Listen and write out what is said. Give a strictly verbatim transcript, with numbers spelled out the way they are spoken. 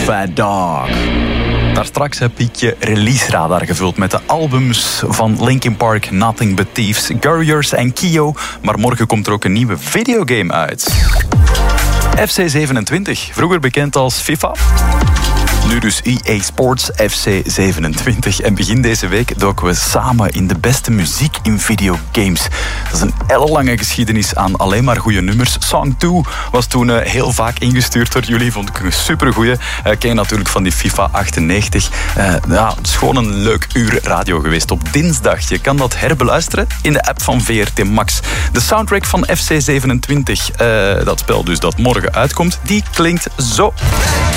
Bad Dog. Daar straks heb ik je release radar gevuld met de albums van Linkin Park, Nothing But Thieves, Gurriers en Kyo. Maar morgen komt er ook een nieuwe videogame uit. F C zevenentwintig, vroeger bekend als FIFA. Nu dus E A Sports F C zevenentwintig. En begin deze week doken we samen in de beste muziek in videogames. Dat is een ellenlange geschiedenis aan alleen maar goede nummers. Song twee was toen uh, heel vaak ingestuurd door jullie. Vond ik een supergoeie. Uh, ken je natuurlijk van die FIFA achtennegentig. Uh, ja, het is gewoon een leuk uur radio geweest op dinsdag. Je kan dat herbeluisteren in de app van V R T Max. De soundtrack van F C zevenentwintig, uh, dat spel dus dat morgen uitkomt, die klinkt zo.